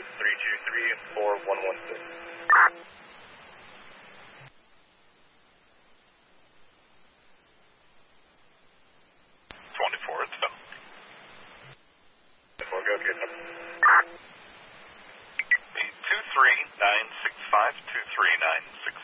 323-4116. 24, it's done. 24, go good number. 23965, 23965.